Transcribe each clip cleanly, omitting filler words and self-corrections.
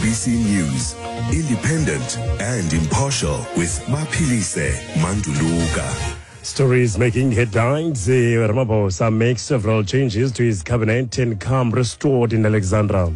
SABC News, independent and impartial with Maphilise Manduluka. Stories making headlines. Ramaphosa makes several changes to his cabinet and calm restored in Alexandra.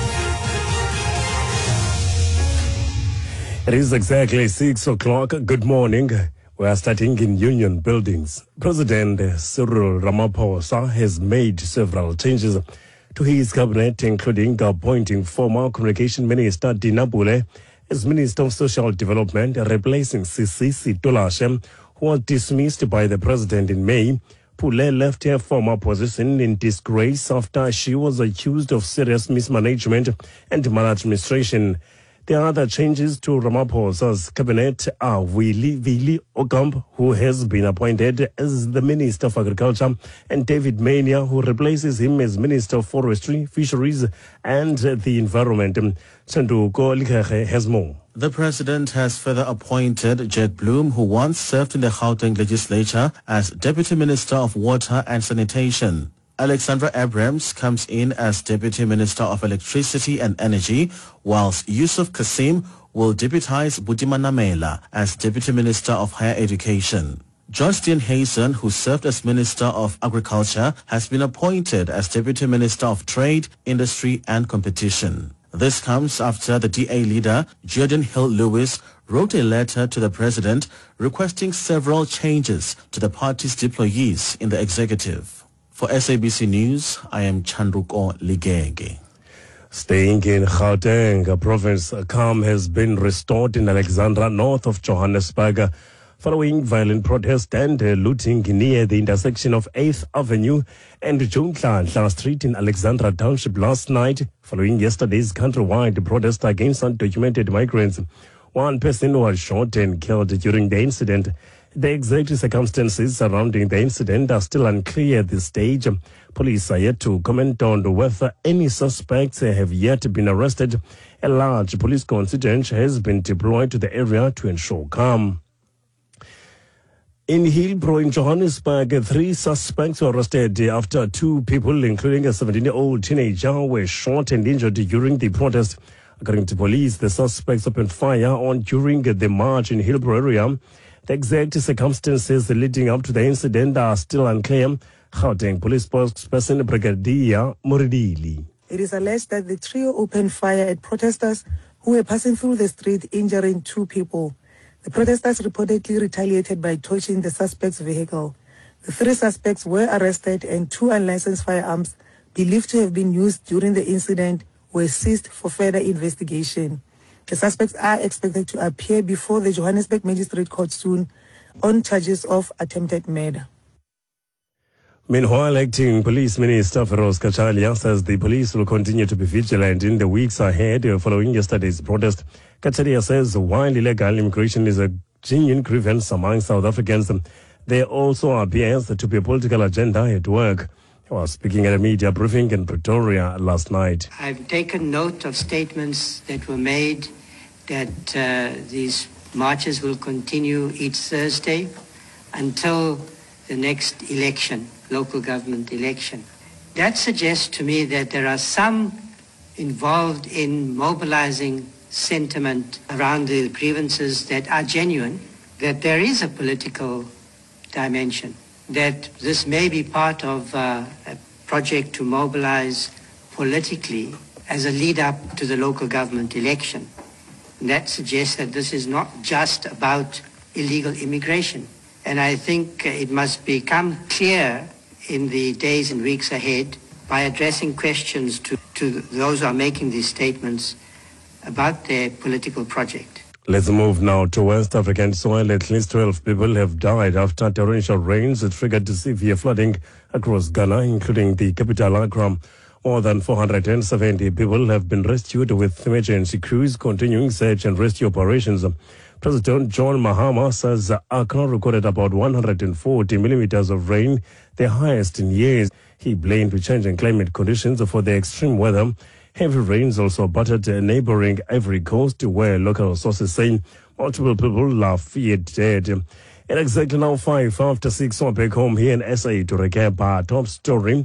It is exactly 6 o'clock. Good morning. We are starting in Union Buildings. President Cyril Ramaphosa has made several changes to his cabinet, including appointing former Communication Minister Dina Pule as Minister of Social Development, replacing Sisisi Tolashe, who was dismissed by the president in May. Pule left her former position in disgrace after she was accused of serious mismanagement and maladministration. The other changes to Ramaphosa's cabinet are Vili Okamp, who has been appointed as the Minister of Agriculture, and David Mania, who replaces him as Minister of Forestry, Fisheries and the Environment. Sanduko Likhe has more. The president has further appointed Jed Bloom, who once served in the Gauteng legislature as Deputy Minister of Water and Sanitation. Alexandra Abrams comes in as Deputy Minister of Electricity and Energy, whilst Yusuf Kasim will deputize Budima Namela as Deputy Minister of Higher Education. Justin Hazen, who served as Minister of Agriculture, has been appointed as Deputy Minister of Trade, Industry and Competition. This comes after the DA leader, Jordan Hill-Lewis, wrote a letter to the president requesting several changes to the party's deployees in the executive. For SABC News, I am Chandruko Ligege. Staying in Gauteng province, calm has been restored in Alexandra, north of Johannesburg, following violent protest and looting near the intersection of 8th Avenue and Junklahla Street in Alexandra Township last night, following yesterday's countrywide protest against undocumented migrants. One person was shot and killed during the incident. The exact circumstances surrounding the incident are still unclear at this stage. Police are yet to comment on whether any suspects have yet been arrested. A large police contingent has been deployed to the area to ensure calm. In Hillbrow in Johannesburg, 3 suspects were arrested after 2 people, including a 17-year-old teenager, were shot and injured during the protest. According to police, the suspects opened fire on during the march in Hillbrow area. The exact circumstances leading up to the incident are still unclear. Gauteng Police spokesperson Brigadier Muridili. It is alleged that the trio opened fire at protesters who were passing through the street, injuring 2 people. The protesters reportedly retaliated by torching the suspect's vehicle. The 3 suspects were arrested and 2 unlicensed firearms believed to have been used during the incident were seized for further investigation. The suspects are expected to appear before the Johannesburg Magistrate Court soon on charges of attempted murder. Meanwhile, Acting Police Minister Feroz Kachalia says the police will continue to be vigilant in the weeks ahead following yesterday's protest. Kachalia says while illegal immigration is a genuine grievance among South Africans, there also appears to be a political agenda at work. He was speaking at a media briefing in Pretoria last night. I've taken note of statements that were made that these marches will continue each Thursday until the next election, local government election. That suggests to me that there are some involved in mobilizing sentiment around the grievances that are genuine, that there is a political dimension, that this may be part of a project to mobilize politically as a lead up to the local government election. And that suggests that this is not just about illegal immigration. And I think it must become clear in the days and weeks ahead by addressing questions to those who are making these statements about their political project. Let's move now to West African soil. At least 12 people have died after torrential rains triggered severe flooding across Ghana, including the capital Accra. More than 470 people have been rescued, with emergency crews continuing search and rescue operations. President John Mahama says Accra recorded about 140 millimeters of rain, the highest in years. He blamed changing climate conditions for the extreme weather. Heavy rains also battered neighboring Ivory Coast, where local sources say multiple people are feared dead. At exactly now 5 after 6, back home here in SA to recap our top story.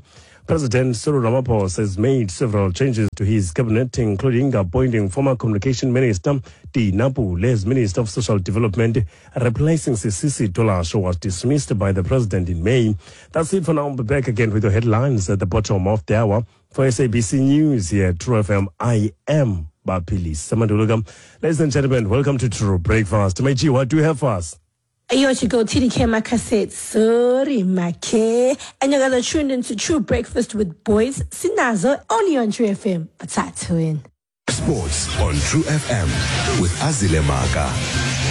President Cyril Ramaphosa has made several changes to his cabinet, including appointing former Communication Minister Tina Pule as Minister of Social Development, replacing Sisisi Tolashe, who was dismissed by the President in May. That's it for now. I'll be back again with your headlines at the bottom of the hour. For SABC News here at True FM, I am Bapilise Manduluka. Ladies and gentlemen, welcome to True Breakfast. Meiji, what do you have for us? Ayochiko TDK Makaset, sorry, Make. And you're gonna tune into True Breakfast with Boys, Sinazo, only on True FM. But that's win. Sports on True FM with Azile Maka.